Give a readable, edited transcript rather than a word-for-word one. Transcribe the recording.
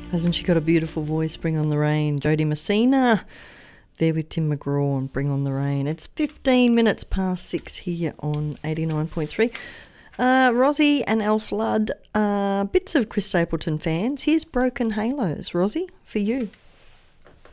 Hasn't she got a beautiful voice? Bring on the Rain. Jodie Messina there with Tim McGraw and Bring on the Rain. It's 15 minutes past 6 here on 89.3. Rosie and Al Flood, bits of Chris Stapleton fans. Here's Broken Halos. Rosie, for you.